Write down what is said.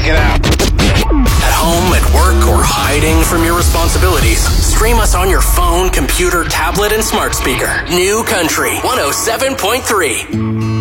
Check it out. At home, at work, or hiding from your responsibilities, stream us on your phone, computer, tablet, and smart speaker. New Country 107.3.